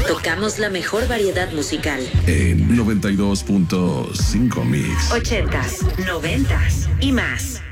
Tocamos la mejor variedad musical. En 92.5 Mix. 80s, 90s y más.